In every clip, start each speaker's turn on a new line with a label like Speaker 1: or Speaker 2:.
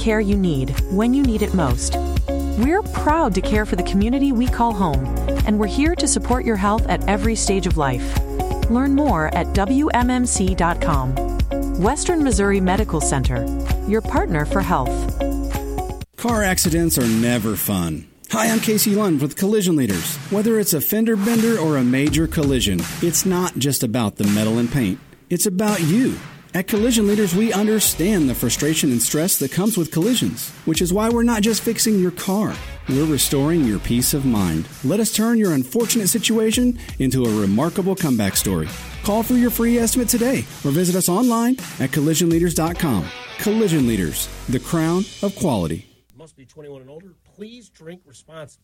Speaker 1: care you need when you need it most. We're proud to care for the community we call home, and we're here to support your health at every stage of life. Learn more at WMMC.com. Western Missouri Medical Center, your partner for health.
Speaker 2: Car accidents are never fun. Hi, I'm Casey Lund with Collision Leaders. Whether it's a fender bender or a major collision, it's not just about the metal and paint. It's about you. At Collision Leaders, we understand the frustration and stress that comes with collisions, which is why we're not just fixing your car. We're restoring your peace of mind. Let us turn your unfortunate situation into a remarkable comeback story. Call for your free estimate today or visit us online at collisionleaders.com. Collision Leaders, the crown of quality.
Speaker 3: Must be 21 and older. Please drink responsibly.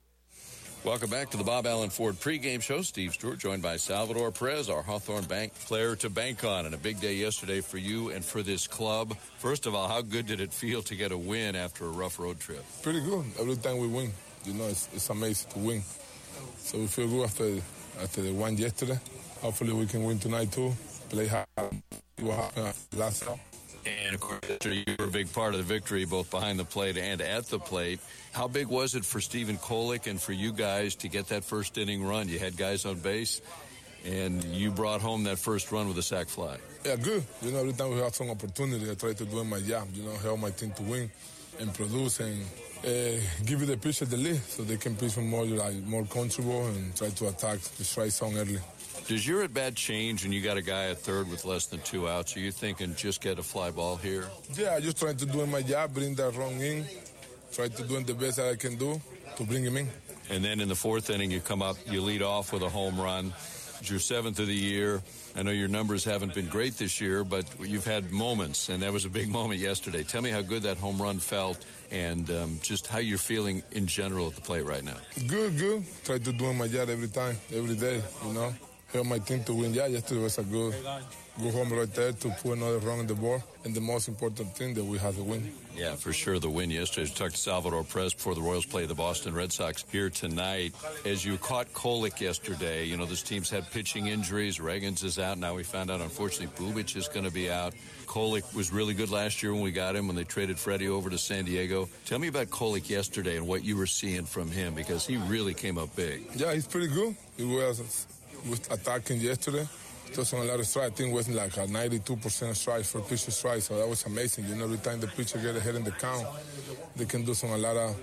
Speaker 4: Welcome back to the Bob Allen Ford pregame show. Steve Stewart joined by Salvador Perez, our Hawthorne Bank player to bank on. And a big day yesterday for you and for this club. First of all, how good did it feel to get a win after a rough road trip?
Speaker 5: Pretty good. Every time we win, it's amazing to win. So we feel good after the one yesterday. Hopefully we can win tonight too. Play hard. What happened last time.
Speaker 4: And, of course, you were a big part of the victory, both behind the plate and at the plate. How big was it for Stephen Kolek and for you guys to get that first inning run? You had guys on base, and you brought home that first run with a sac fly.
Speaker 5: Yeah, good. Every time we have some opportunity, I try to do my job, help my team to win and produce and give the pitcher the lead so they can pitch more comfortable and try to attack the strike zone early.
Speaker 4: Does your at-bat change when you got a guy at third with less than 2 outs? Are you thinking just get a fly ball here?
Speaker 5: Yeah, I just trying to do my job, bring that run in, try to do the best that I can do to bring him in.
Speaker 4: And then in the fourth inning, you come up, you lead off with a home run. It's your 7th of the year. I know your numbers haven't been great this year, but you've had moments, and that was a big moment yesterday. Tell me how good that home run felt and just how you're feeling in general at the plate right now.
Speaker 5: Good. Try to do my job every time, every day, Help my team to win. Yeah, yesterday was a good home right there to put another run on the board. And the most important thing that we had the win.
Speaker 4: Yeah, for sure, the win yesterday. We talked to Salvador Perez before the Royals play the Boston Red Sox here tonight. As you caught Kolek yesterday, this team's had pitching injuries. Reagans is out. Now we found out, unfortunately, Bubic is going to be out. Kolek was really good last year when we got him, when they traded Freddie over to San Diego. Tell me about Kolek yesterday and what you were seeing from him, because he really came up big.
Speaker 5: Yeah, he's pretty good. He was attacking yesterday. Just on a lot of strikes. I think it was like a 92% strikes for pitcher strikes, so that was amazing. Every time the pitcher get ahead in the count, they can do a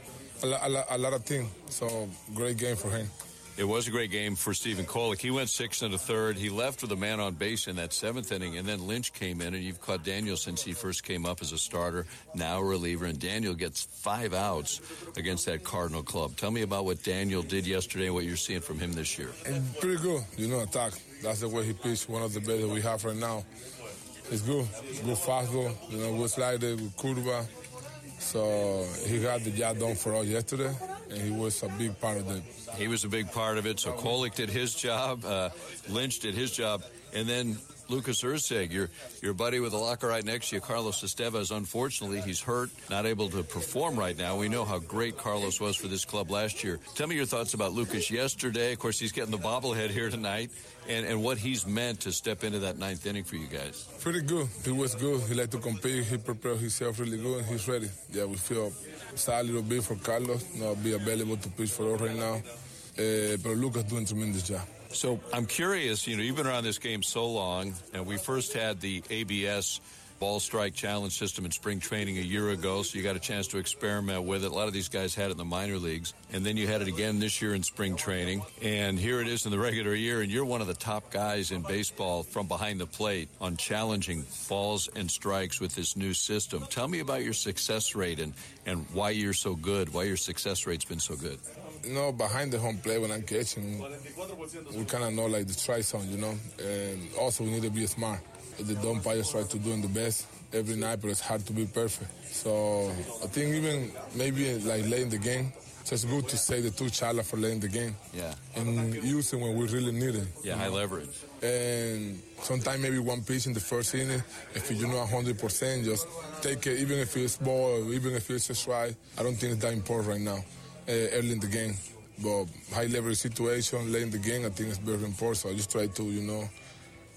Speaker 5: lot of things. So great game for him.
Speaker 4: It was a great game for Stephen Kolek. He went 6 1/3. He left with a man on base in that 7th inning, and then Lynch came in, and you've caught Daniel since he first came up as a starter, now a reliever, and Daniel gets 5 outs against that Cardinal club. Tell me about what Daniel did yesterday and what you're seeing from him this year.
Speaker 5: Pretty good, attack. That's the way he pitched, one of the best that we have right now. It's good fastball, good slider, with curva. So he got the job done for us yesterday, and he was a big part of it.
Speaker 4: He was a big part of it. So Kolek did his job, Lynch did his job, and then Lucas Erceg, your buddy with the locker right next to you, Carlos Estevez. Unfortunately, he's hurt, not able to perform right now. We know how great Carlos was for this club last year. Tell me your thoughts about Lucas yesterday. Of course, he's getting the bobblehead here tonight, and what he's meant to step into that 9th inning for you guys.
Speaker 5: Pretty good. He was good. He liked to compete. He prepared himself really good, and he's ready. Yeah, we feel sad a little bit for Carlos, not be available to pitch for us right now. But Lucas doing a tremendous job.
Speaker 4: So I'm curious, you've been around this game so long, and we first had the ABS ball strike challenge system in spring training a year ago, so you got a chance to experiment with it. A lot of these guys had it in the minor leagues, and then you had it again this year in spring training, and here it is in the regular year, and you're one of the top guys in baseball from behind the plate on challenging balls and strikes with this new system. Tell me about your success rate and why you're so good, why your success rate's been so good.
Speaker 5: Behind the home plate when I'm catching, we kind of know the strike zone, and also we need to be smart. The umpires try to do the best every night, but it's hard to be perfect. So I think even maybe late in the game, so it's good to say the 2 chala for late in the game.
Speaker 4: Yeah.
Speaker 5: And use it when we really need it.
Speaker 4: Yeah, high leverage.
Speaker 5: And sometimes maybe one pitch in the first inning, if you know 100%, just take it, even if it's ball, or even if it's a strike. I don't think it's that important right now, early in the game. But high leverage situation, late in the game, I think it's very important. So I just try to,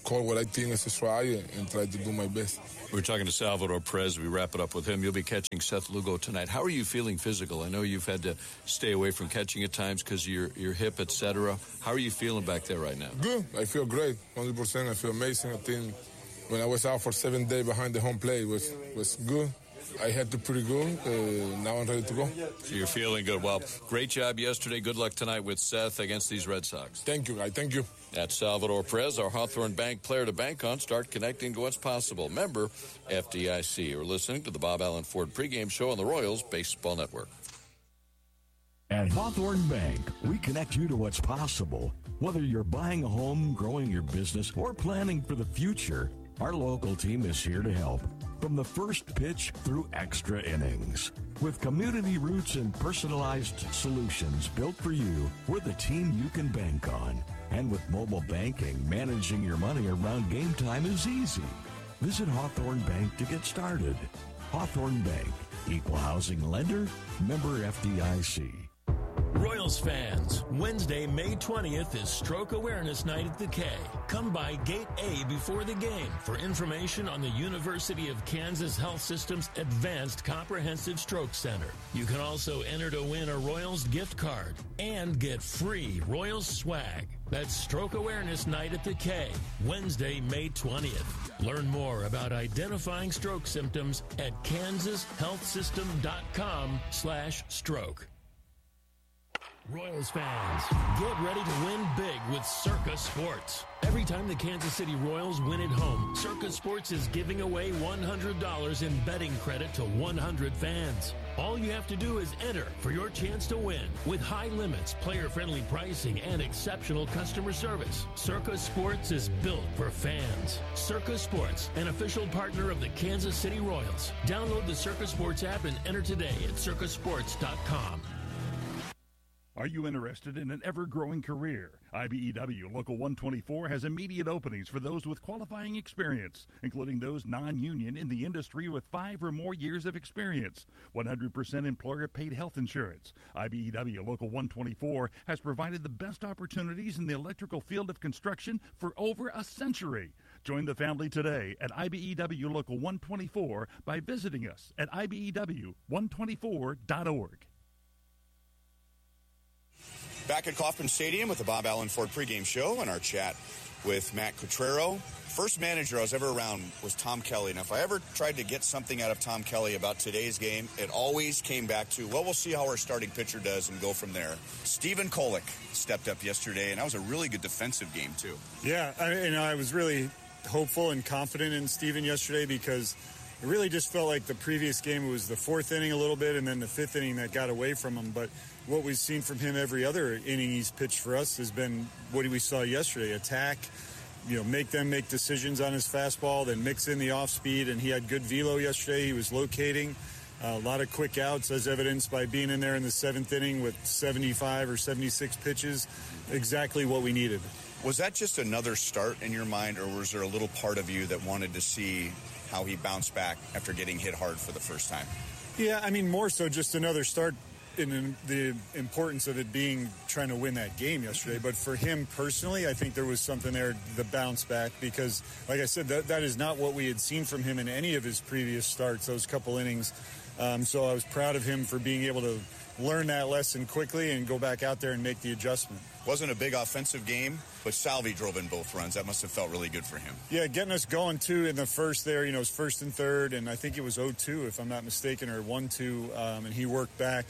Speaker 5: call what I think is a try and try to do my best.
Speaker 4: We're talking to Salvador Perez. We wrap it up with him. You'll be catching Seth Lugo tonight. How are you feeling physical? I know you've had to stay away from catching at times because of your hip, etc. How are you feeling back there right now?
Speaker 5: Good. I feel great. 100%. I feel amazing. I think when I was out for 7 days behind the home plate, it was good. I had to pretty good. Now I'm ready to go.
Speaker 4: So you're feeling good. Well, great job yesterday. Good luck tonight with Seth against these Red Sox.
Speaker 5: Thank you, guys. Thank you.
Speaker 4: That's Salvador Perez, our Hawthorne Bank player to bank on. Start connecting to what's possible. Member FDIC. You're listening to the Bob Allen Ford pregame show on the Royals Baseball Network.
Speaker 6: At Hawthorne Bank, we connect you to what's possible. Whether you're buying a home, growing your business, or planning for the future, our local team is here to help. From the first pitch through extra innings. With community roots and personalized solutions built for you, we're the team you can bank on. And with mobile banking, managing your money around game time is easy. Visit Hawthorne Bank to get started. Hawthorne Bank, equal housing lender, member FDIC.
Speaker 7: Royals fans, Wednesday, May 20th is Stroke Awareness Night at the K. Come by Gate A before the game for information on the University of Kansas Health System's Advanced Comprehensive Stroke Center. You can also enter to win a Royals gift card and get free Royals swag. That's Stroke Awareness Night at the K, Wednesday, May 20th. Learn more about identifying stroke symptoms at kansashealthsystem.com/stroke. Royals fans, get ready to win big with Circa Sports. Every time the Kansas City Royals win at home, Circa Sports is giving away $100 in betting credit to 100 fans. All you have to do is enter for your chance to win. With high limits, player-friendly pricing, and exceptional customer service, Circa Sports is built for fans. Circa Sports, an official partner of the Kansas City Royals. Download the Circa Sports app and enter today at circasports.com.
Speaker 8: Are you interested in an ever-growing career? IBEW Local 124 has immediate openings for those with qualifying experience, including those non-union in the industry with 5 or more years of experience. 100% employer-paid health insurance. IBEW Local 124 has provided the best opportunities in the electrical field of construction for over a century. Join the family today at IBEW Local 124 by visiting us at IBEW124.org.
Speaker 9: Back at Kauffman Stadium with the Bob Allen Ford pregame show and our chat with Matt Quatrero. First manager I was ever around was Tom Kelly. Now, if I ever tried to get something out of Tom Kelly about today's game, it always came back to, well, we'll see how our starting pitcher does and go from there. Stephen Kolek stepped up yesterday, and that was a really good defensive game, too.
Speaker 10: Yeah, I was really hopeful and confident in Stephen yesterday because it really just felt like the previous game was the 4th inning a little bit and then the 5th inning that got away from him. But what we've seen from him every other inning he's pitched for us has been what we saw yesterday. Attack, make decisions on his fastball, then mix in the off speed. And he had good velo yesterday. He was locating a lot of quick outs as evidenced by being in there in the 7th inning with 75 or 76 pitches. Exactly what we needed.
Speaker 9: Was that just another start in your mind, or was there a little part of you that wanted to see how he bounced back after getting hit hard for the first time?
Speaker 10: Yeah, more so just another start in the importance of it being trying to win that game yesterday. But for him personally, I think there was something there, the bounce back, because, like I said, that is not what we had seen from him in any of his previous starts, those couple innings. So I was proud of him for being able to learn that lesson quickly and go back out there and make the adjustment.
Speaker 9: Wasn't a big offensive game, but Salvi drove in both runs. That must have felt really good for him.
Speaker 10: Yeah, getting us going, too, in the first there. It was 1st and 3rd, and I think it was 0-2, if I'm not mistaken, or 1-2, and he worked back,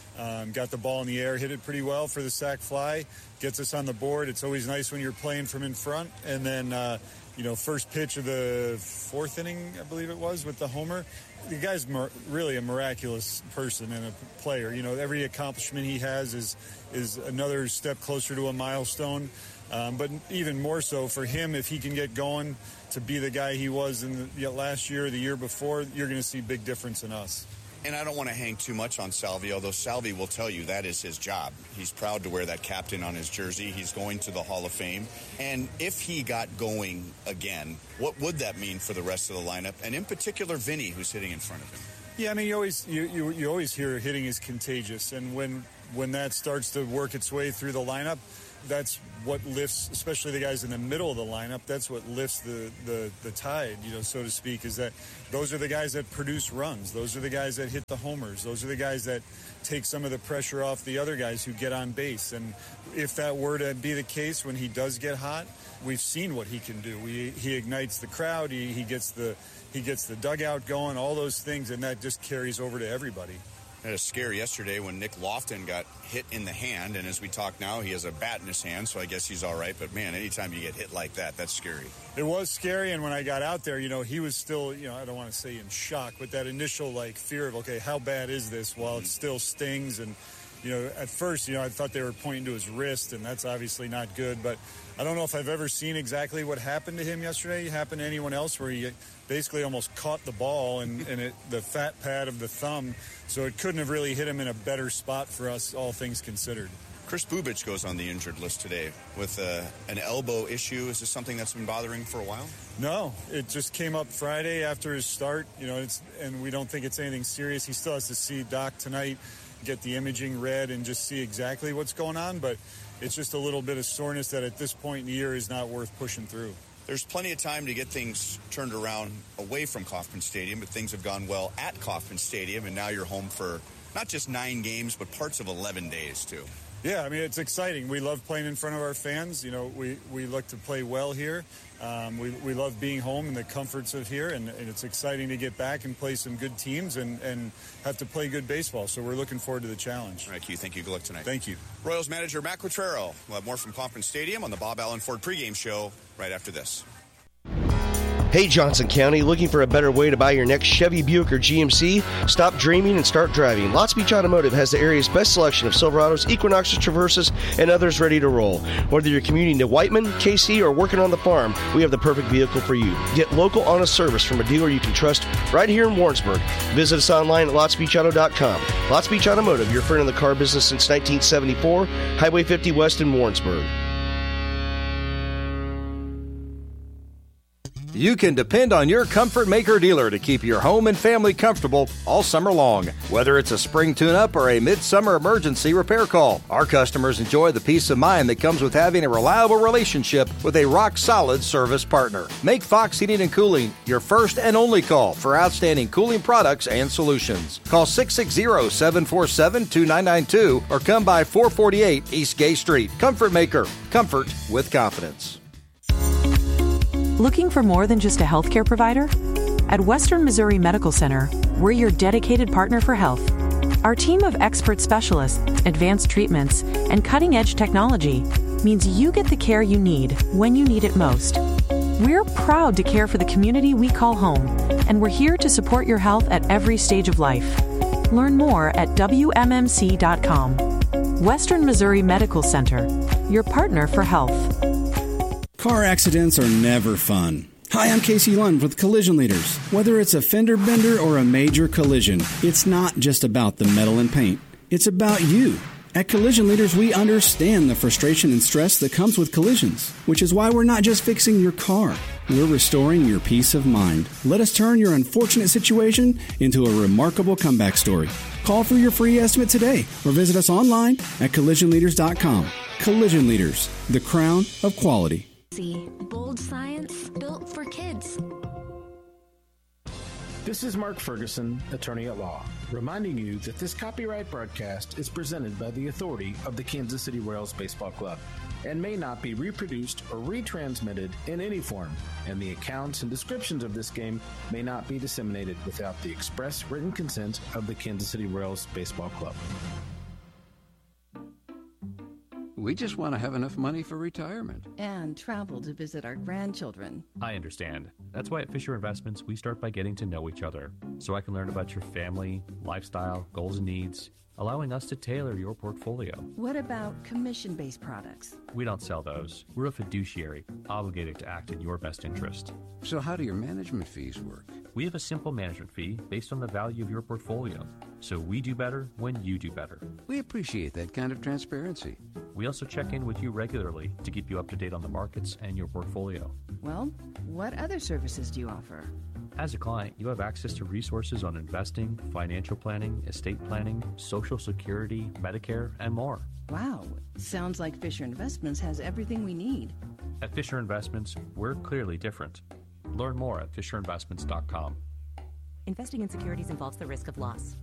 Speaker 10: got the ball in the air, hit it pretty well for the sac fly, gets us on the board. It's always nice when you're playing from in front, and then, first pitch of the 4th inning, I believe it was, with the homer. The guy's really a miraculous person and a player. Every accomplishment he has is another step closer to a milestone. But even more so for him, if he can get going to be the guy he was in the last year or the year before, you're going to see big difference in us.
Speaker 9: And I don't want to hang too much on Salvi, although Salvi will tell you that is his job. He's proud to wear that captain on his jersey. He's going to the Hall of Fame. And if he got going again, what would that mean for the rest of the lineup? And in particular, Vinny, who's hitting in front of him.
Speaker 10: Yeah, you always hear hitting is contagious. And when that starts to work its way through the lineup, that's what lifts, especially the guys in the middle of the lineup, that's what lifts the tide, so to speak, is that those are the guys that produce runs. Those are the guys that hit the homers. Those are the guys that take some of the pressure off the other guys who get on base. And if that were to be the case when he does get hot, we've seen what he can do. He ignites the crowd. He gets the dugout going, all those things, and that just carries over to everybody.
Speaker 9: It was scary yesterday when Nick Lofton got hit in the hand, and as we talk now, he has a bat in his hand, so I guess he's all right. But, man, anytime you get hit like that, that's scary.
Speaker 10: It was scary, and when I got out there, he was still, I don't want to say in shock, but that initial, fear of, okay, how bad is this while it still stings? And, at first, I thought they were pointing to his wrist, and that's obviously not good. But I don't know if I've ever seen exactly what happened to him yesterday. It happened to anyone else where he basically almost caught the ball and the fat pad of the thumb. So it couldn't have really hit him in a better spot for us, all things considered.
Speaker 9: Chris Bubic goes on the injured list today with an elbow issue. Is this something that's been bothering for a while?
Speaker 10: No, it just came up Friday after his start. And we don't think it's anything serious. He still has to see Doc tonight, get the imaging read, and just see exactly what's going on. But it's just a little bit of soreness that at this point in the year is not worth pushing through.
Speaker 9: There's plenty of time to get things turned around away from Kauffman Stadium, but things have gone well at Kauffman Stadium, and now you're home for not just 9 games, but parts of 11 days, too.
Speaker 10: Yeah, it's exciting. We love playing in front of our fans. We look to play well here. We love being home and the comforts of here, and it's exciting to get back and play some good teams and have to play good baseball. So we're looking forward to the challenge.
Speaker 9: All right, Q, thank you. Good luck tonight.
Speaker 10: Thank you.
Speaker 9: Royals manager Matt Quatraro. We'll have more from Kauffman Stadium on the Bob Allen Ford pregame show right after this.
Speaker 11: Hey, Johnson County, looking for a better way to buy your next Chevy, Buick, or GMC? Stop dreaming and start driving. Lots Beach Automotive has the area's best selection of Silverados, Equinoxes, Traverses, and others ready to roll. Whether you're commuting to Whiteman, KC, or working on the farm, we have the perfect vehicle for you. Get local, honest service from a dealer you can trust right here in Warrensburg. Visit us online at LottsBeachAuto.com. Lots Beach Automotive, your friend in the car business since 1974, Highway 50 West in Warrensburg.
Speaker 12: You can depend on your Comfort Maker dealer to keep your home and family comfortable all summer long. Whether it's a spring tune-up or a midsummer emergency repair call, our customers enjoy the peace of mind that comes with having a reliable relationship with a rock-solid service partner. Make Fox Heating and Cooling your first and only call for outstanding cooling products and solutions. Call 660-747-2992 or come by 448 East Gay Street. Comfort Maker. Comfort with confidence.
Speaker 1: Looking for more than just a healthcare provider? At Western Missouri Medical Center, we're your dedicated partner for health. Our team of expert specialists, advanced treatments, and cutting-edge technology means you get the care you need when you need it most. We're proud to care for the community we call home, and we're here to support your health at every stage of life. Learn more at WMMC.com. Western Missouri Medical Center, your partner for health.
Speaker 2: Car accidents are never fun. Hi, I'm Casey Lund with Collision Leaders. Whether it's a fender bender or a major collision, it's not just about the metal and paint. It's about you. At Collision Leaders, we understand the frustration and stress that comes with collisions, which is why we're not just fixing your car. We're restoring your peace of mind. Let us turn your unfortunate situation into a remarkable comeback story. Call for your free estimate today or visit us online at collisionleaders.com. Collision Leaders, the crown of quality.
Speaker 13: Bold science built for kids.
Speaker 14: This is Mark Ferguson, attorney at law, reminding you that this copyright broadcast is presented by the authority of the Kansas City Royals Baseball Club and may not be reproduced or retransmitted in any form, and the accounts and descriptions of this game may not be disseminated without the express written consent of the Kansas City Royals Baseball Club.
Speaker 15: We just want to have enough money for retirement.
Speaker 16: And travel to visit our grandchildren.
Speaker 17: I understand. That's why at Fisher Investments, we start by getting to know each other, so I can learn about your family, lifestyle, goals and needs, allowing us to tailor your portfolio.
Speaker 16: What about commission-based products?
Speaker 17: We don't sell those. We're a fiduciary, obligated to act in your best interest.
Speaker 15: So how do your management fees work?
Speaker 17: We have a simple management fee based on the value of your portfolio. So we do better when you do better.
Speaker 15: We appreciate that kind of transparency.
Speaker 17: We also check in with you regularly to keep you up to date on the markets and your portfolio.
Speaker 16: Well, what other services do you offer?
Speaker 17: As a client, you have access to resources on investing, financial planning, estate planning, Social Security, Medicare, and more.
Speaker 16: Wow, sounds like Fisher Investments has everything we need.
Speaker 17: At Fisher Investments, we're clearly different. Learn more at FisherInvestments.com.
Speaker 18: Investing in securities involves the risk of loss.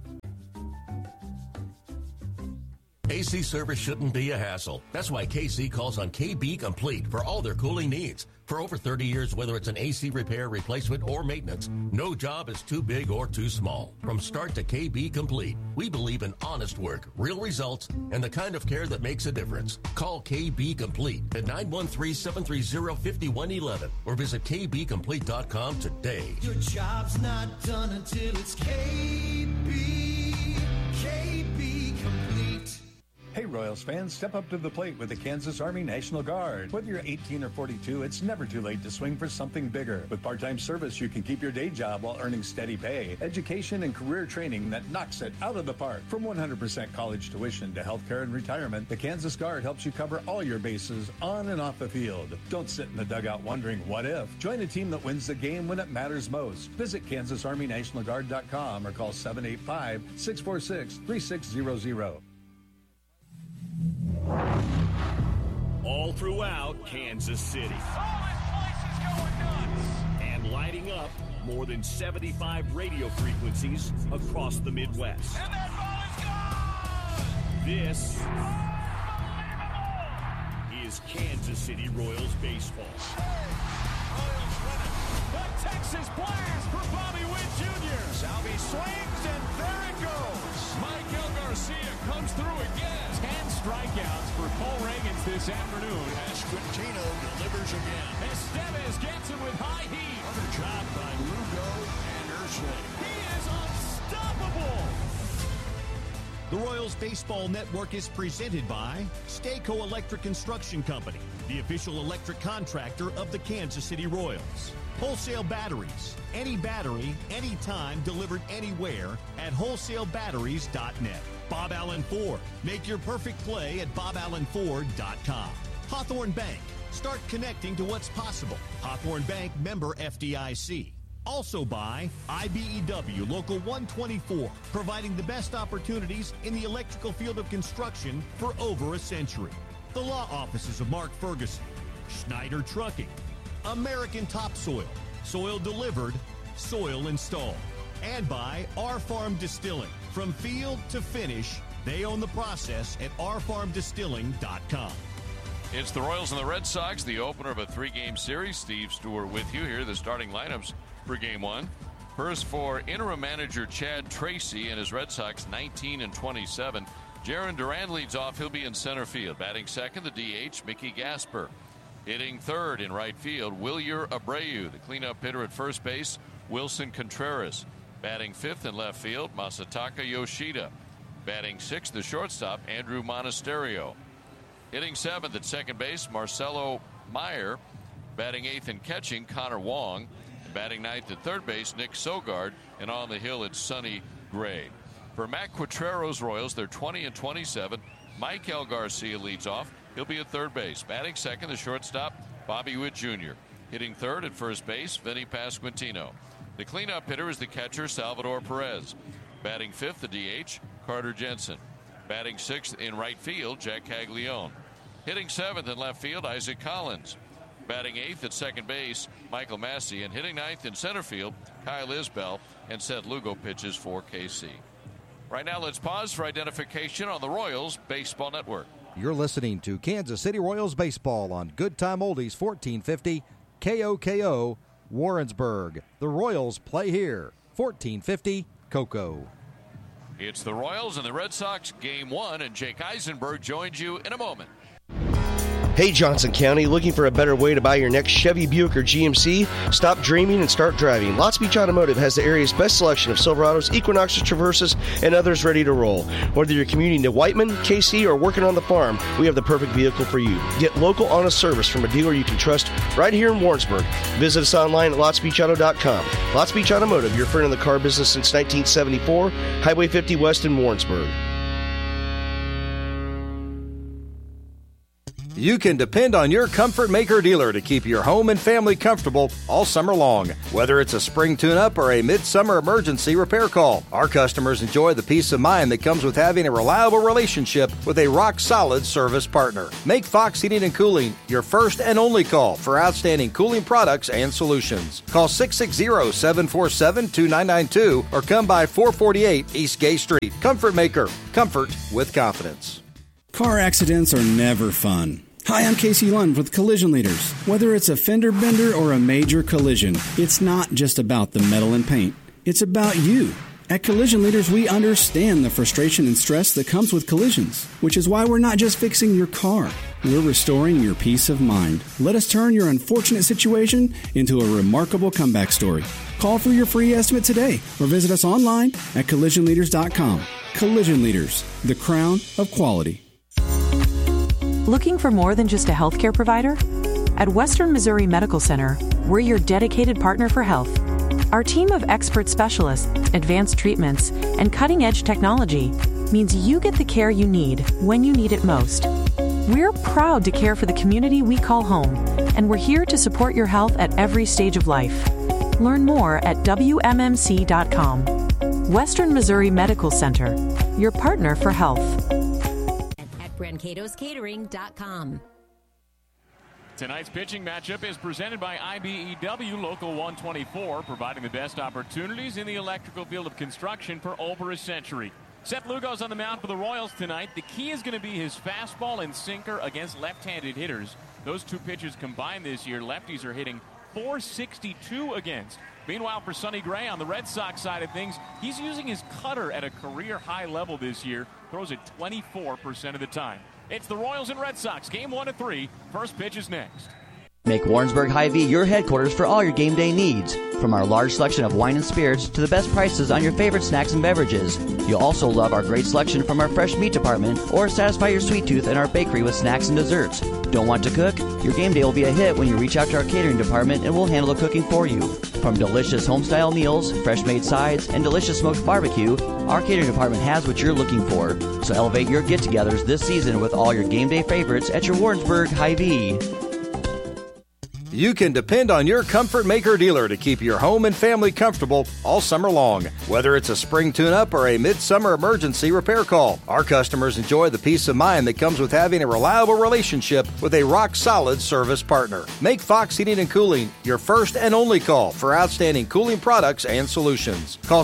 Speaker 19: AC service shouldn't be a hassle. That's why KC calls on KB Complete for all their cooling needs. For over 30 years, whether it's an AC repair, replacement, or maintenance, no job is too big or too small. From start to KB Complete, we believe in honest work, real results, and the kind of care that makes a difference. Call KB Complete at 913-730-5111 or visit kbcomplete.com today.
Speaker 20: Your job's not done until it's KB Complete.
Speaker 21: Hey Royals fans, step up to the plate with the Kansas Army National Guard. Whether you're 18 or 42, it's never too late to swing for something bigger. With part-time service, you can keep your day job while earning steady pay, education, and career training that knocks it out of the park. From 100% college tuition to healthcare and retirement, the Kansas Guard helps you cover all your bases on and off the field. Don't sit in the dugout wondering what if. Join a team that wins the game when it matters most. Visit KansasArmyNationalGuard.com or call 785-646-3600.
Speaker 7: All throughout Kansas City. And lighting up more than 75 radio frequencies across the Midwest. And that ball is gone! This is Kansas City Royals baseball.
Speaker 20: Royals running. The Texas blast for Bobby Witt Jr. Salvi swings, and there it goes. Michael Garcia comes through again. 10 strikeouts for Cole Reagans this afternoon. Esquintino delivers again. Estevez gets it with high heat. Another job by Lugo and Urshela. He is unstoppable.
Speaker 7: The Royals Baseball Network is presented by Stayco Electric Construction Company, the official electric contractor of the Kansas City Royals. Wholesale batteries. Any battery, anytime, delivered anywhere at wholesalebatteries.net. Bob Allen Ford. Make your perfect play at boballenford.com. Hawthorne Bank. Start connecting to what's possible. Hawthorne Bank, member FDIC. Also by IBEW Local 124, providing the best opportunities in the electrical field of construction for over a century. The law offices of Mark Ferguson, Schneider Trucking, American Topsoil, soil delivered, soil installed. And by R Farm Distilling. From field to finish, they own the process at rfarmdistilling.com.
Speaker 4: It's the Royals and the Red Sox, the opener of a 3-game series. Steve Stewart with you. Here are the starting lineups for Game 1. First for interim manager Chad Tracy and his Red Sox, 19 and 27. Jarren Duran leads off. He'll be in center field. Batting second, the DH, Mickey Gasper. Hitting third in right field, Wilyer Abreu. The cleanup hitter at first base, Wilson Contreras. Batting fifth in left field, Masataka Yoshida. Batting sixth, the shortstop, Andrew Monasterio. Hitting seventh at second base, Marcelo Meyer. Batting eighth and catching, Connor Wong. And batting ninth at third base, Nick Sogard. And on the hill, it's Sonny Gray. For Matt Quatrero's Royals, they're 20 and 27. Michael Garcia leads off. He'll be at third base. Batting second, the shortstop, Bobby Witt Jr. Hitting third at first base, Vinny Pasquantino. The cleanup hitter is the catcher, Salvador Perez. Batting fifth, the DH, Carter Jensen. Batting sixth in right field, Jack Caglione. Hitting seventh in left field, Isaac Collins. Batting eighth at second base, Michael Massey. And hitting ninth in center field, Kyle Isbell. And Seth Lugo pitches for KC. Right now, let's pause for identification on the Royals Baseball Network.
Speaker 12: You're listening to Kansas City Royals Baseball on Good Time Oldies 1450 KOKO Warrensburg. The Royals play here. 1450 KOKO.
Speaker 4: It's the Royals and the Red Sox, Game 1, and Jake Eisenberg joins you in a moment.
Speaker 11: Hey Johnson County, looking for a better way to buy your next Chevy, Buick, or GMC? Stop dreaming and start driving. Lots Beach Automotive has the area's best selection of Silverados, Equinoxes, Traverses, and others ready to roll. Whether you're commuting to Whiteman, KC, or working on the farm, we have the perfect vehicle for you. Get local, honest service from a dealer you can trust right here in Warrensburg. Visit us online at LotsBeachAuto.com. Lots Beach Automotive, your friend in the car business since 1974, Highway 50 West in Warrensburg.
Speaker 12: You can depend on your Comfort Maker dealer to keep your home and family comfortable all summer long. Whether it's a spring tune-up or a midsummer emergency repair call, our customers enjoy the peace of mind that comes with having a reliable relationship with a rock-solid service partner. Make Fox Heating and Cooling your first and only call for outstanding cooling products and solutions. Call 660-747-2992 or come by 448 East Gay Street. Comfort Maker. Comfort with confidence.
Speaker 2: Car accidents are never fun. Hi, I'm Casey Lund with Collision Leaders. Whether it's a fender bender or a major collision, it's not just about the metal and paint. It's about you. At Collision Leaders, we understand the frustration and stress that comes with collisions, which is why we're not just fixing your car. We're restoring your peace of mind. Let us turn your unfortunate situation into a remarkable comeback story. Call for your free estimate today or visit us online at collisionleaders.com. Collision Leaders, the crown of quality.
Speaker 1: Looking for more than just a healthcare provider? At Western Missouri Medical Center, we're your dedicated partner for health. Our team of expert specialists, advanced treatments, and cutting-edge technology means you get the care you need when you need it most. We're proud to care for the community we call home, and we're here to support your health at every stage of life. Learn more at WMMC.com. Western Missouri Medical Center, your partner for health.
Speaker 3: BrancatosCatering.com.
Speaker 20: Tonight's pitching matchup is presented by IBEW Local 124, providing the best opportunities in the electrical field of construction for over a century. Seth Lugo's on the mound for the Royals tonight. The key is going to be his fastball and sinker against left-handed hitters. Those two pitchers combined this year, lefties are hitting .462 against. Meanwhile, for Sonny Gray on the Red Sox side of things, he's using his cutter at a career-high level this year. Throws it 24% of the time. It's the Royals and Red Sox, game 1 of 3. First pitch is next.
Speaker 22: Make Warrensburg Hy-Vee your headquarters for all your game day needs. From our large selection of wine and spirits to the best prices on your favorite snacks and beverages. You'll also love our great selection from our fresh meat department or satisfy your sweet tooth in our bakery with snacks and desserts. Don't want to cook? Your game day will be a hit when you reach out to our catering department and we'll handle the cooking for you. From delicious home-style meals, fresh-made sides, and delicious smoked barbecue, our catering department has what you're looking for. So elevate your get-togethers this season with all your game day favorites at your Warrensburg Hy-Vee.
Speaker 12: You can depend on your Comfort Maker dealer to keep your home and family comfortable all summer long. Whether it's a spring tune-up or a midsummer emergency repair call, our customers enjoy the peace of mind that comes with having a reliable relationship with a rock-solid service partner. Make Fox Heating and Cooling your first and only call for outstanding cooling products and solutions. Call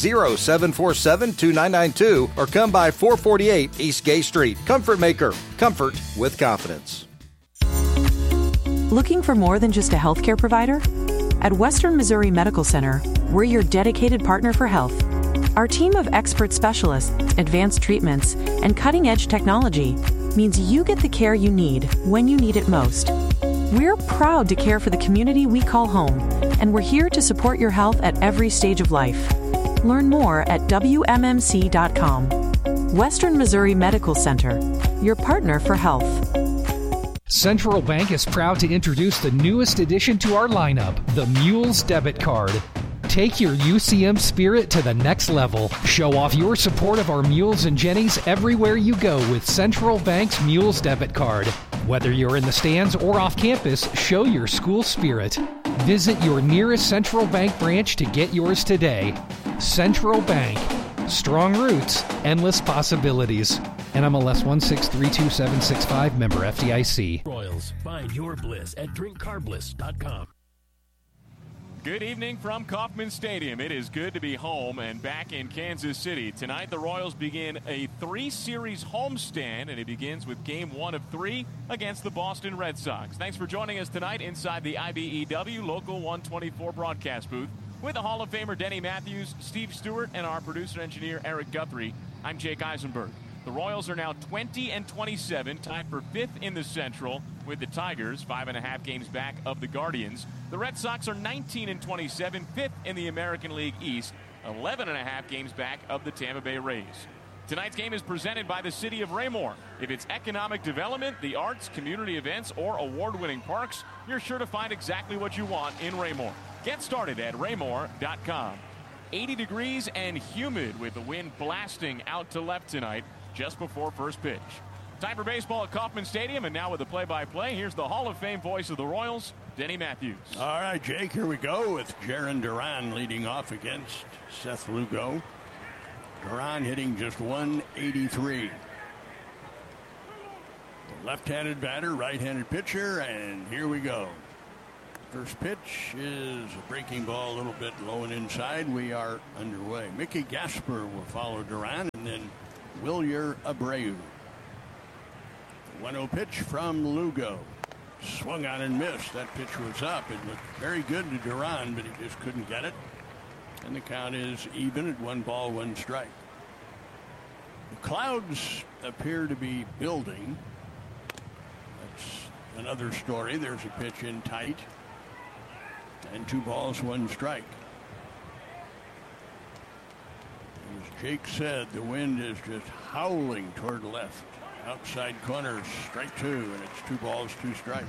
Speaker 12: 660-747-2992 or come by 448 East Gay Street. Comfort Maker. Comfort with confidence.
Speaker 1: Looking for more than just a healthcare provider? At Western Missouri Medical Center, we're your dedicated partner for health. Our team of expert specialists, advanced treatments, and cutting-edge technology means you get the care you need when you need it most. We're proud to care for the community we call home, and we're here to support your health at every stage of life. Learn more at WMMC.com. Western Missouri Medical Center, your partner for health.
Speaker 23: Central Bank is proud to introduce the newest addition to our lineup, the Mules Debit Card. Take your UCM spirit to the next level. Show off your support of our Mules and Jennies everywhere you go with Central Bank's Mules Debit Card. Whether you're in the stands or off campus, show your school spirit. Visit your nearest Central Bank branch to get yours today. Central Bank. Strong roots, endless possibilities. NMLS 1632765, member FDIC.
Speaker 7: Royals, find your bliss at drinkcarbliss.com.
Speaker 20: Good evening from Kauffman Stadium. It is good to be home and back in Kansas City. Tonight, the Royals begin a 3-series homestand, and it begins with game 1 of 3 against the Boston Red Sox. Thanks for joining us tonight inside the IBEW Local 124 broadcast booth with the Hall of Famer Denny Matthews, Steve Stewart, and our producer-engineer Eric Guthrie. I'm Jake Eisenberg. The Royals are now 20-27, tied for 5th in the Central with the Tigers, 5.5 games back of the Guardians. The Red Sox are 19-27, 5th in the American League East, 11.5 games back of the Tampa Bay Rays. Tonight's game is presented by the City of Raymore. If it's economic development, the arts, community events, or award-winning parks, you're sure to find exactly what you want in Raymore. Get started at raymore.com. 80 degrees and humid with the wind blasting out to left tonight just before first pitch. Time for baseball at Kauffman Stadium, and now with the play-by-play, here's the Hall of Fame voice of the Royals, Denny Matthews.
Speaker 3: All right, Jake, here we go with Jarren Duran leading off against Seth Lugo. Duran hitting just .183. Left-handed batter, right-handed pitcher, and here we go. First pitch is a breaking ball a little bit low and inside. We are underway. Mickey Gasper will follow Duran, and then Wilyer Abreu. 1-0 pitch from Lugo. Swung on and missed. That pitch was up. It looked very good to Duran, but he just couldn't get it. And the count is even at 1 ball, 1 strike. The clouds appear to be building. That's another story. There's a pitch in tight. And 2 balls, 1 strike. As Jake said, the wind is just howling toward the left. Outside corner, strike 2, and it's 2 balls, 2 strikes.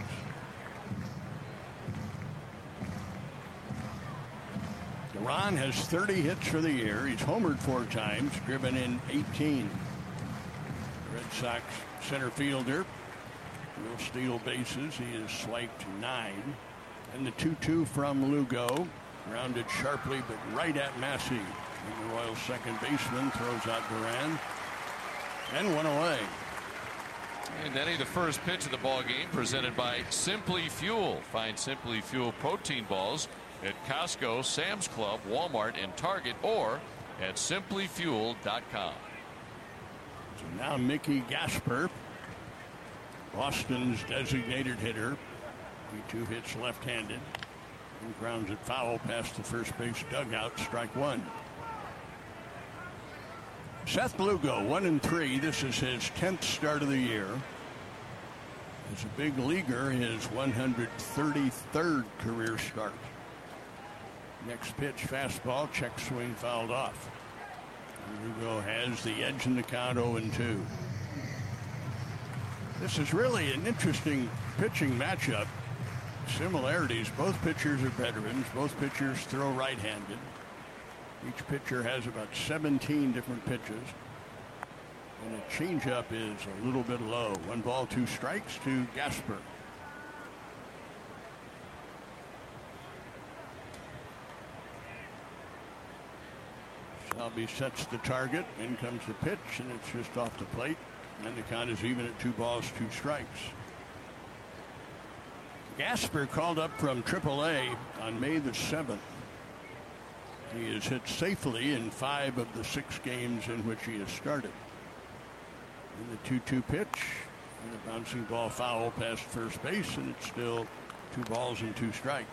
Speaker 3: Duran has 30 hits for the year. He's homered 4 times, driven in 18. Red Sox center fielder will steal bases. He is swiped 9. And the 2-2 from Lugo, grounded sharply but right at Massey. And the Royals' second baseman throws out Duran. And 1 away.
Speaker 4: And Denny, the first pitch of the ball game presented by Simply Fuel. Find Simply Fuel protein balls at Costco, Sam's Club, Walmart, and Target, or at simplyfuel.com.
Speaker 3: So now Mickey Gasper, Boston's designated hitter. He 2 hits left-handed and grounds it foul past the first base dugout. Strike 1. Seth Lugo, 1-3. This is his 10th start of the year. As a big leaguer, his 133rd career start. Next pitch, fastball, check swing, fouled off. And Lugo has the edge in the count, 0-2. This is really an interesting pitching matchup. Similarities, both pitchers are veterans. Both pitchers throw right-handed. Each pitcher has about 17 different pitches. And a changeup is a little bit low. 1 ball, 2 strikes to Gasper. Salvi sets the target. In comes the pitch, and it's just off the plate. And the count is even at 2 balls, 2 strikes. Gasper called up from AAA on May the 7th. He has hit safely in 5 of the 6 games in which he has started. And the 2-2 pitch, and a bouncing ball foul past first base, and it's still 2 balls and 2 strikes.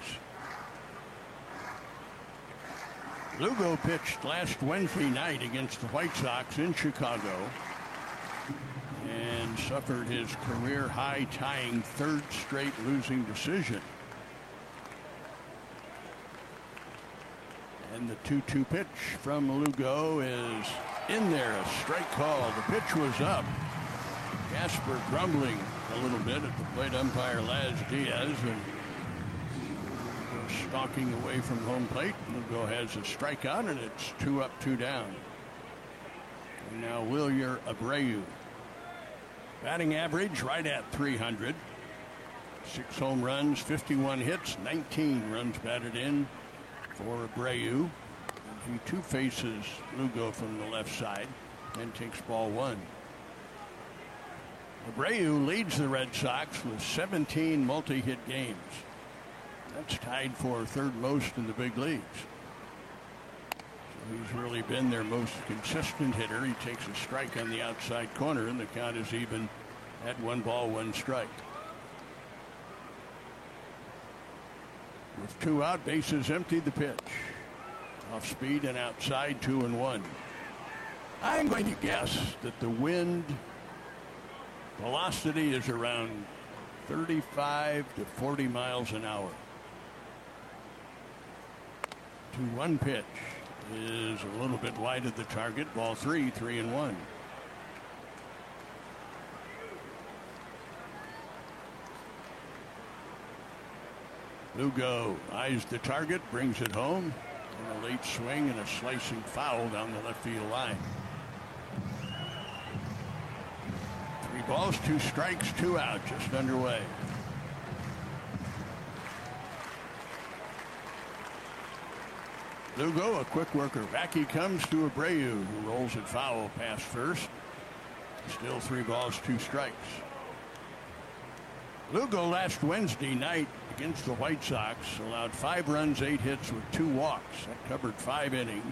Speaker 3: Lugo pitched last Wednesday night against the White Sox in Chicago and suffered his career high tying 3rd straight losing decision. And the 2-2 pitch from Lugo is in there, a strike call. The pitch was up. Gasper grumbling a little bit at the plate umpire Laz Diaz, and stalking away from home plate. Lugo has a strikeout, and it's 2 up, 2 down. And now Wilyer Abreu. Batting average right at 300. 6 home runs, 51 hits, 19 runs batted in for Abreu. He 2 faces Lugo from the left side and takes ball 1. Abreu leads the Red Sox with 17 multi-hit games. That's tied for 3rd most in the big leagues. So he's really been their most consistent hitter. He takes a strike on the outside corner, and the count is even at 1 ball, 1 strike. With 2 out, bases empty, the pitch. Off speed and outside, 2-1. I'm going to guess that the wind velocity is around 35 to 40 miles an hour. 2-1 pitch is a little bit wide of the target. Ball 3, 3-1. Lugo eyes the target, brings it home. And a late swing and a slicing foul down the left field line. 3 balls, 2 strikes, 2 out, just underway. Lugo, a quick worker. Back he comes to Abreu, who rolls it foul past first. Still 3 balls, 2 strikes. Lugo last Wednesday night against the White Sox allowed 5 runs, 8 hits with 2 walks. That covered 5 innings.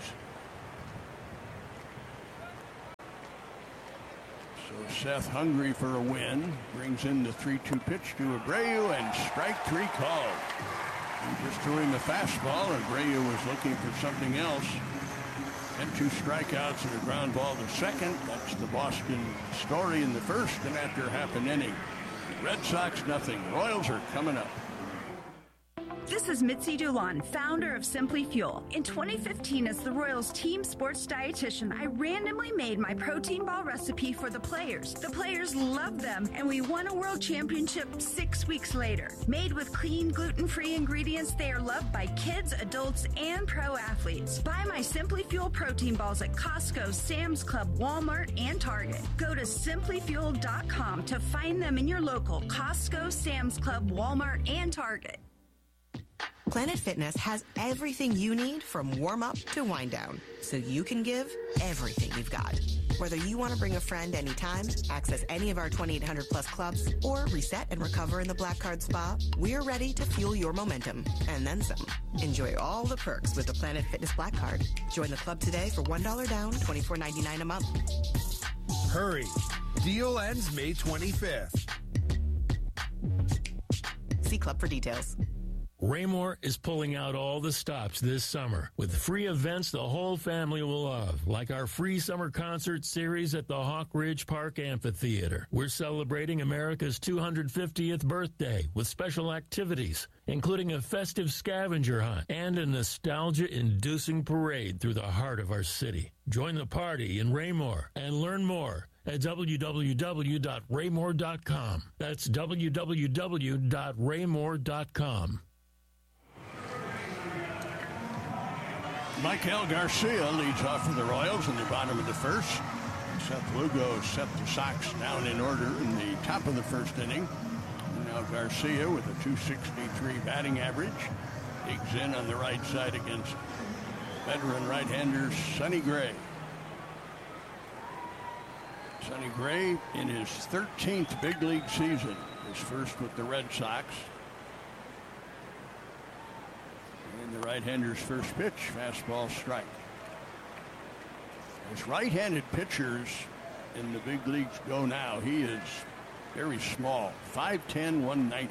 Speaker 3: So Seth hungry for a win. Brings in the 3-2 pitch to Abreu, and strike 3 called. He just threw him a fastball, and Abreu was looking for something else. And 2 strikeouts and a ground ball to second. That's the Boston story in the first, and after half an inning. Red Sox nothing. Royals are coming up.
Speaker 5: This is Mitzi Dulon, founder of Simply Fuel. In 2015, as the Royals team sports dietitian, I randomly made my protein ball recipe for the players. The players loved them, and we won a world championship 6 weeks later. Made with clean, gluten-free ingredients, they are loved by kids, adults, and pro athletes. Buy my Simply Fuel protein balls at Costco, Sam's Club, Walmart, and Target. Go to simplyfuel.com to find them in your local Costco, Sam's Club, Walmart, and Target.
Speaker 6: Planet Fitness has everything you need from warm-up to wind-down, so you can give everything you've got. Whether you want to bring a friend anytime, access any of our 2,800-plus clubs, or reset and recover in the Black Card Spa, we're ready to fuel your momentum, and then some. Enjoy all the perks with the Planet Fitness Black Card. Join the club today for $1 down, $24.99 a month.
Speaker 8: Hurry. Deal ends May 25th.
Speaker 6: See club for details.
Speaker 7: Raymore is pulling out all the stops this summer with free events the whole family will love, like our free summer concert series at the Hawk Ridge Park Amphitheater. We're celebrating America's 250th birthday with special activities, including a festive scavenger hunt and a nostalgia-inducing parade through the heart of our city. Join the party in Raymore and learn more at www.raymore.com. That's www.raymore.com.
Speaker 3: Michael Garcia leads off for the Royals in the bottom of the first. Seth Lugo set the Sox down in order in the top of the first inning. And now Garcia with a .263 batting average digs in on the right side against veteran right-hander Sonny Gray. Sonny Gray in his 13th big league season, his first with the Red Sox. And the right-hander's first pitch, fastball strike. As right-handed pitchers in the big leagues go now, he is very small, 5'10", 190.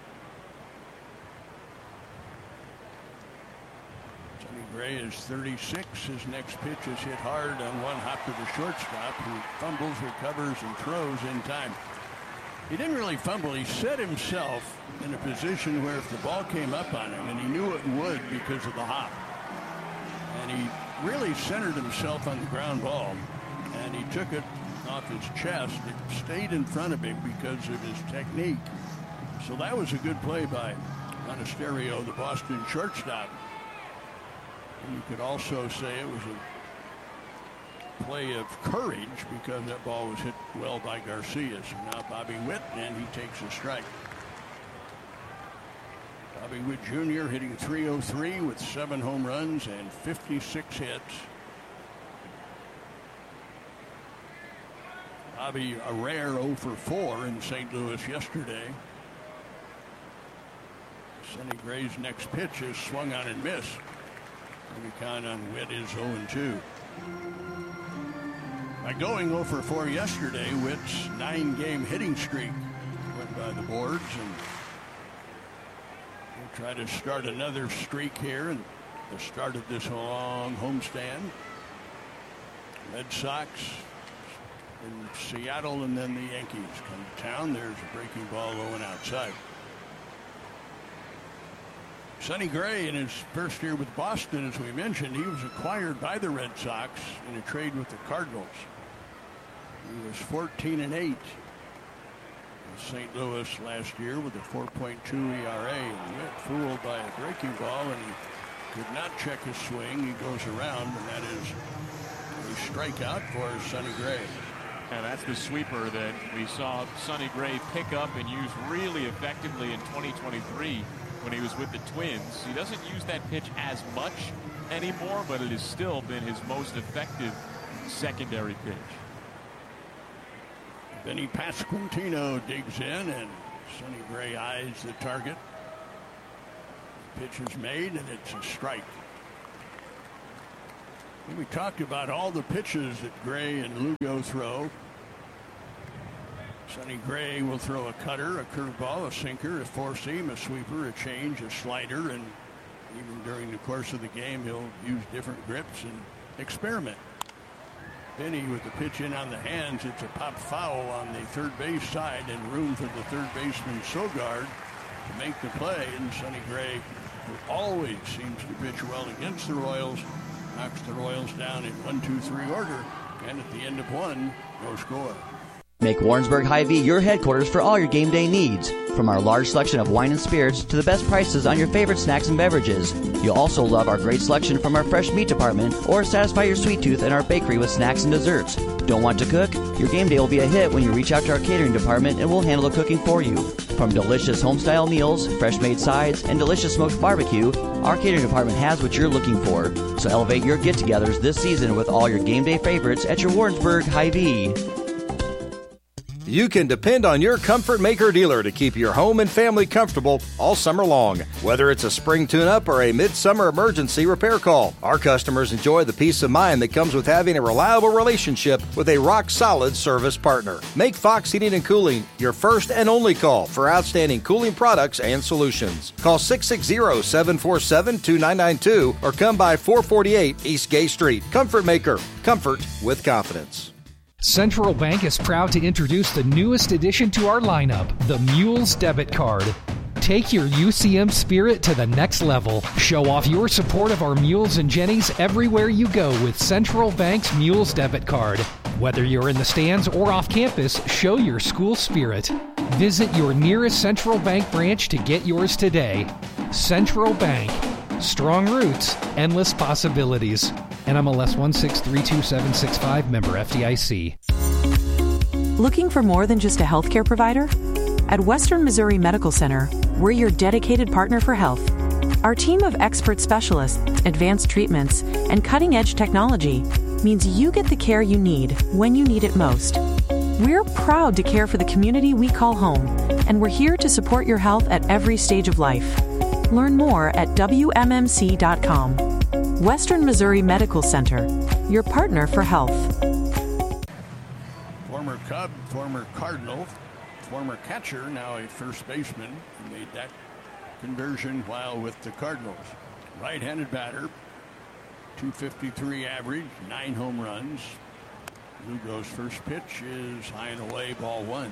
Speaker 3: Sonny Gray is 36. His next pitch is hit hard on one hop to the shortstop, who fumbles, recovers, and throws in time. He didn't really fumble. He set himself in a position where if the ball came up on him, and he knew it would because of the hop, and he really centered himself on the ground ball, and he took it off his chest. It stayed in front of him because of his technique. So that was a good play by Monasterio, the Boston shortstop. And you could also say it was a play of courage because that ball was hit well by Garcia. So now Bobby Witt, and he takes a strike. Bobby Witt Jr. hitting .303 with 7 home runs and 56 hits. Bobby a rare 0 for 4 in St. Louis yesterday. Sonny Gray's next pitch is swung on and missed. And the count on Witt is 0-2. By going 0 for 4 yesterday, Witt's 9-game hitting streak went by the boards, and we'll try to start another streak here and the start of this long homestand. Red Sox in Seattle, and then the Yankees come to town. There's a breaking ball low and outside. Sonny Gray, in his first year with Boston, as we mentioned, he was acquired by the Red Sox in a trade with the Cardinals. He was 14-8 in St. Louis last year with a 4.2 ERA. And Witt fooled by a breaking ball, and he could not check his swing. He goes around, and that is a strikeout for Sonny Gray.
Speaker 20: And that's the sweeper that we saw Sonny Gray pick up and use really effectively in 2023 when he was with the Twins. He doesn't use that pitch as much anymore, but it has still been his most effective secondary pitch.
Speaker 3: Vinny Pasquantino digs in, and Sonny Gray eyes the target. Pitch is made, and it's a strike. We talked about all the pitches that Gray and Lugo throw. Sonny Gray will throw a cutter, a curveball, a sinker, a four-seam, a sweeper, a change, a slider, and even during the course of the game, he'll use different grips and experiment. Vinny with the pitch in on the hands, it's a pop foul on the third base side and room for the third baseman Sogard to make the play. And Sonny Gray, who always seems to pitch well against the Royals, knocks the Royals down in 1-2-3 order, and at the end of one, no score.
Speaker 22: Make Warrensburg Hy-Vee your headquarters for all your game day needs. From our large selection of wine and spirits to the best prices on your favorite snacks and beverages. You'll also love our great selection from our fresh meat department or satisfy your sweet tooth in our bakery with snacks and desserts. Don't want to cook? Your game day will be a hit when you reach out to our catering department and we'll handle the cooking for you. From delicious home-style meals, fresh-made sides, and delicious smoked barbecue, our catering department has what you're looking for. So elevate your get-togethers this season with all your game day favorites at your Warrensburg Hy-Vee.
Speaker 12: You can depend on your Comfort Maker dealer to keep your home and family comfortable all summer long. Whether it's a spring tune-up or a midsummer emergency repair call, our customers enjoy the peace of mind that comes with having a reliable relationship with a rock-solid service partner. Make Fox Heating and Cooling your first and only call for outstanding cooling products and solutions. Call 660-747-2992 or come by 448 East Gay Street. Comfort Maker. Comfort with confidence.
Speaker 23: Central Bank is proud to introduce the newest addition to our lineup, the Mules Debit Card. Take your UCM spirit to the next level. Show off your support of our Mules and Jennies everywhere you go with Central Bank's Mules Debit Card. Whether you're in the stands or off campus, show your school spirit. Visit your nearest Central Bank branch to get yours today. Central Bank. Strong roots, endless possibilities. NMLS 1632765, member FDIC.
Speaker 1: Looking for more than just a healthcare provider? At Western Missouri Medical Center, we're your dedicated partner for health. Our team of expert specialists, advanced treatments, and cutting-edge technology means you get the care you need when you need it most. We're proud to care for the community we call home, and we're here to support your health at every stage of life. Learn more at WMMC.com. Western Missouri Medical Center, your partner for health.
Speaker 3: Former Cub, former Cardinal, former catcher, now a first baseman, who made that conversion while with the Cardinals. Right-handed batter, .253 average, 9 home runs. Lugo's first pitch is high and away, ball one.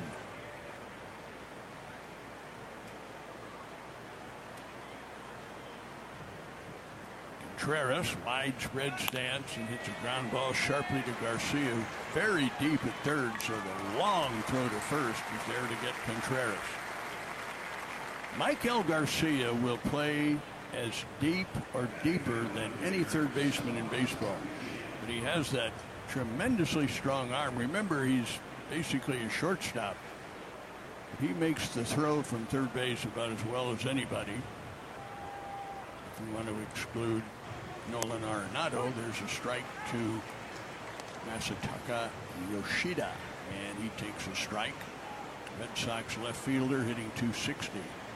Speaker 3: Contreras, widespread stance, and hits a ground ball sharply to Garcia. Very deep at third, so the long throw to first is there to get Contreras. Michael Garcia will play as deep or deeper than any third baseman in baseball. But he has that tremendously strong arm. Remember, he's basically a shortstop. He makes the throw from third base about as well as anybody. If we want to exclude Nolan Arenado, there's a strike to Masataka Yoshida, and he takes a strike. Red Sox left fielder hitting .260.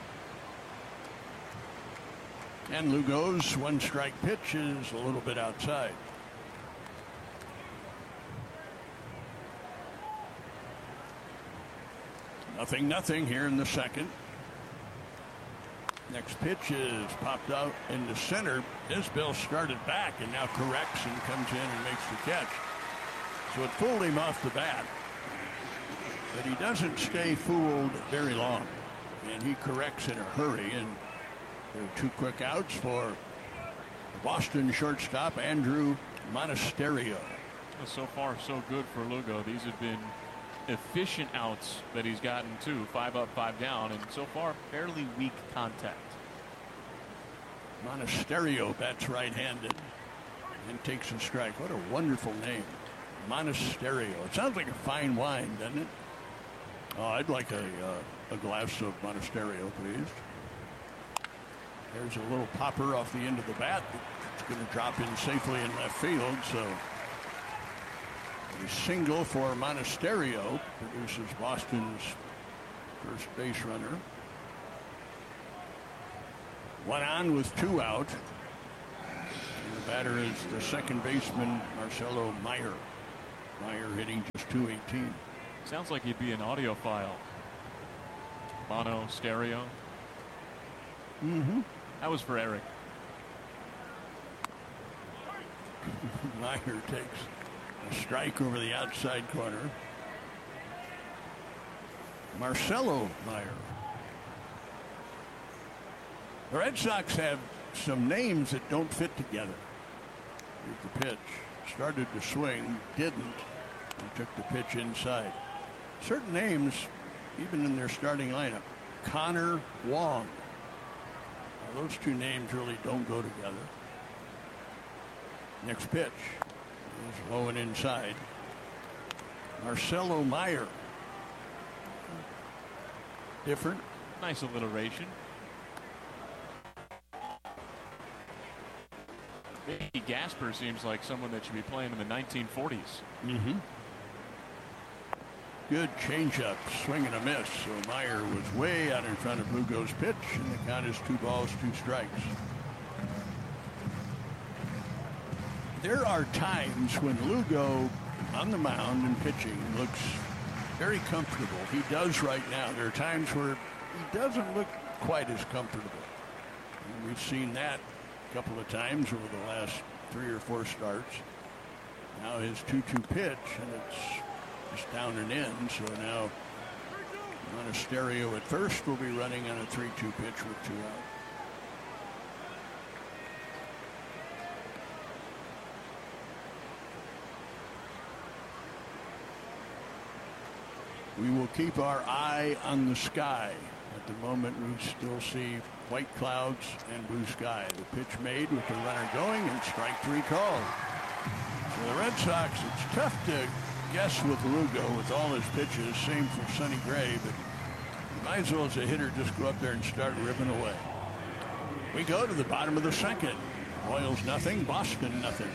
Speaker 3: And Lugo's one strike pitch is a little bit outside. Nothing here in the second. Next pitch is popped out into center. Isbell started back and now corrects and comes in and makes the catch. So it fooled him off the bat. But he doesn't stay fooled very long. And he corrects in a hurry. And there are 2 quick outs for the Boston shortstop, Andrew Monasterio.
Speaker 20: Well, so far, so good for Lugo. These have been efficient outs that he's gotten too. 5 up, 5 down, and so far fairly weak contact.
Speaker 3: Monasterio bats right-handed and takes a strike. What a wonderful name. Monasterio. It sounds like a fine wine, doesn't it? Oh, I'd like a glass of Monasterio, please. There's a little popper off the end of the bat. It's going to drop in safely in left field, so a single for Monasterio produces Boston's first base runner. One on with two out. And the batter is the second baseman, Marcelo Meyer. Meyer hitting just .218.
Speaker 9: Sounds like he'd be an audiophile. Mono, stereo.
Speaker 3: Mm-hmm.
Speaker 9: That was for Eric.
Speaker 3: Meyer takes a strike over the outside corner. Marcelo Meyer. The Red Sox have some names that don't fit together. Here's the pitch. Started to swing, didn't, and took the pitch inside. Certain names, even in their starting lineup. Connor Wong. Now, those two names really don't go together. Next pitch is low and inside. Marcelo Meyer. Different.
Speaker 9: Nice alliteration. Mickey Gasper seems like someone that should be playing in the 1940s.
Speaker 3: Mm-hmm. Good changeup, swing and a miss. So Meyer was way out in front of Lugo's pitch, and the count is 2 balls, 2 strikes. There are times when Lugo on the mound and pitching looks very comfortable. He does right now. There are times where he doesn't look quite as comfortable. And we've seen that a couple of times over the last 3 or 4 starts. Now his 2-2 pitch, and it's just down and in. So now Monasterio at first will be running on a 3-2 pitch with 2 out. We will keep our eye on the sky. At the moment, we still see white clouds and blue sky. The pitch made with the runner going and strike 3 called. For the Red Sox, it's tough to guess with Lugo with all his pitches. Same for Sonny Gray, but you might as well as a hitter just go up there and start ripping away. We go to the bottom of the second. Royals nothing, Boston nothing.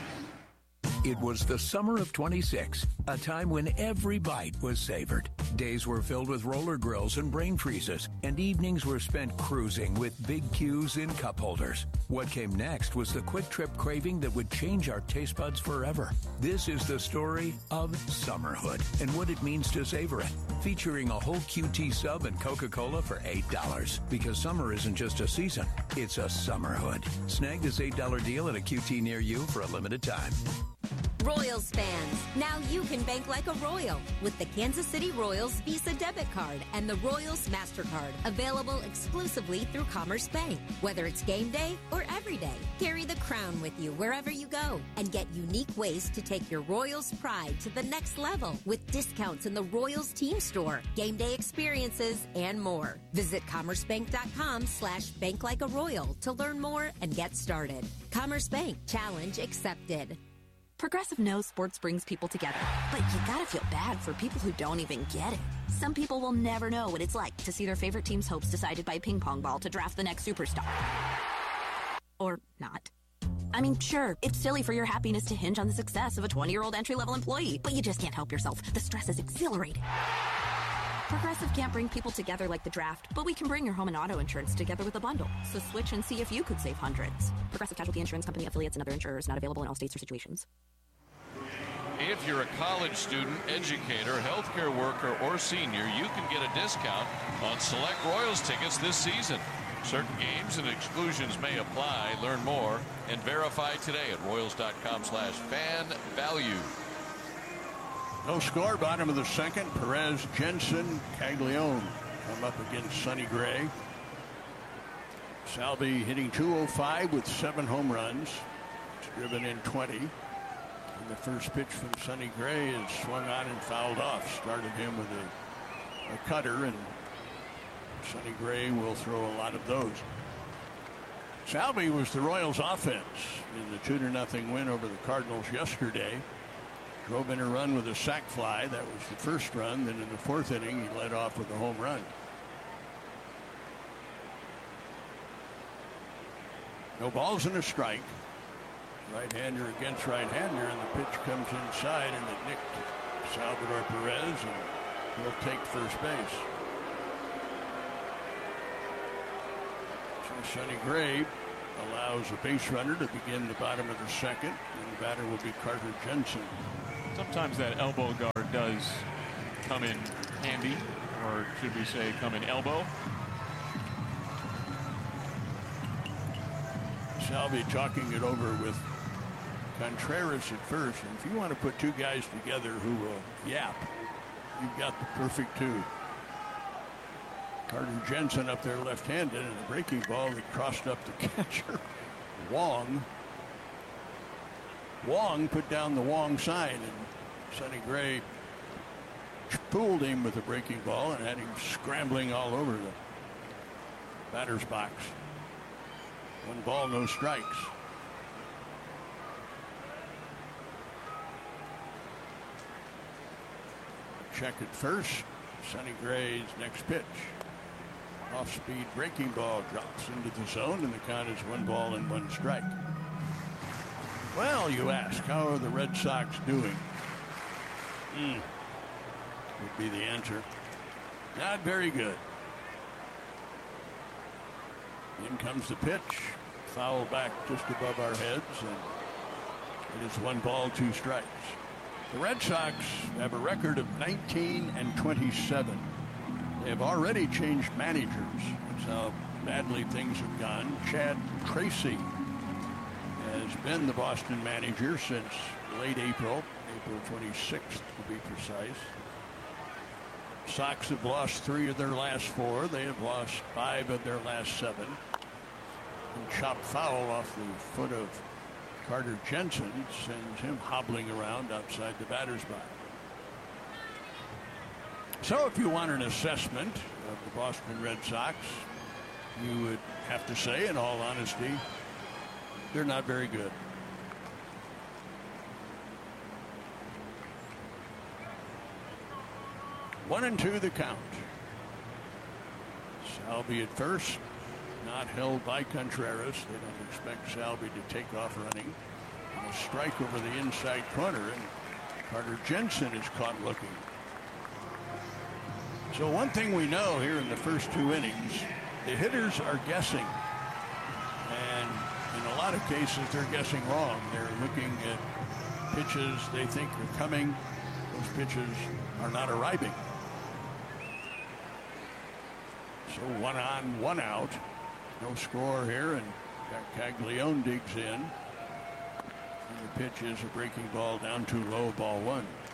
Speaker 10: It was the summer of 26, a time when every bite was savored. Days were filled with roller grills and brain freezes, and evenings were spent cruising with big Q's in cup holders. What came next was the quick trip craving that would change our taste buds forever. This is the story of Summerhood and what it means to savor it. Featuring a whole QT sub and Coca-Cola for $8. Because summer isn't just a season, it's a Summerhood. Snag this $8 deal at a QT near you for a limited time.
Speaker 13: Royals fans, now you can bank like a Royal with the Kansas City Royals Visa debit card and the Royals MasterCard, available exclusively through Commerce Bank. Whether it's game day or every day, carry the crown with you wherever you go and get unique ways to take your Royals pride to the next level with discounts in the Royals team store, game day experiences, and more. Visit commercebank.com/banklikearoyal to learn more and get started. Commerce Bank, challenge accepted.
Speaker 24: Progressive knows sports brings people together, but you gotta feel bad for people who don't even get it. Some people will never know what it's like to see their favorite team's hopes decided by a ping pong ball to draft the next superstar. Or not. I mean, sure, it's silly for your happiness to hinge on the success of a 20-year-old entry-level employee, but you just can't help yourself. The stress is exhilarating. Progressive can't bring people together like the draft, but we can bring your home and auto insurance together with a bundle. So switch and see if you could save hundreds. Progressive Casualty Insurance Company affiliates and other insurers not available in all states or situations.
Speaker 4: If you're a college student, educator, healthcare worker, or senior, you can get a discount on select Royals tickets this season. Certain games and exclusions may apply. Learn more and verify today at Royals.com/fan-value.
Speaker 3: No score, bottom of the second. Perez, Jensen, Caglione come up against Sonny Gray. Salvi hitting .205 with 7 home runs. It's driven in 20. And the first pitch from Sonny Gray is swung on and fouled off. Started him with a cutter, and Sonny Gray will throw a lot of those. Salvi was the Royals' offense in the 2-0 win over the Cardinals yesterday. drove in a run with a sac fly. That was the first run. Then in the fourth inning, he led off with a home run. No balls and a strike. Right-hander against right-hander, and the pitch comes inside, and it nicked Salvador Perez, and he'll take first base. So Sonny Gray allows a base runner to begin the bottom of the second, and the batter will be Carter Jensen.
Speaker 9: Sometimes that elbow guard does come in handy, or should we say come in elbow.
Speaker 3: Salvi talking it over with Contreras at first. And if you want to put two guys together who will yap, you've got the perfect two. Carter Jensen up there left-handed, and a breaking ball that crossed up the catcher. Wong put down the Wong sign, and Sonny Gray fooled him with a breaking ball and had him scrambling all over the batter's box. 1 ball, no strikes. Check at first. Sonny Gray's next pitch. Off-speed breaking ball drops into the zone, and the count is 1 ball and 1 strike. Well, you ask, how are the Red Sox doing? Would be the answer. Not very good. In comes the pitch. Foul back just above our heads, and it is 1 ball, 2 strikes. The Red Sox have a record of 19-27. They have already changed managers. That's how badly things have gone. Chad Tracy has been the Boston manager since late April 26th to be precise. Sox have lost 3 of their last 4. They have lost 5 of their last 7. And chopped foul off the foot of Carter Jensen sends him hobbling around outside the batter's box. So if you want an assessment of the Boston Red Sox, you would have to say, in all honesty, they're not very good. One and two the count. Salvi at first, not held by Contreras. They don't expect Salvi to take off running. And a strike over the inside corner, and Carter Jensen is caught looking. So one thing we know here in the first 2 innings, the hitters are guessing. And in a lot of cases, they're guessing wrong. They're looking at pitches they think are coming. Those pitches are not arriving. So 1 on, 1 out. No score here, and Caglione digs in. And the pitch is a breaking ball down too low, ball 1.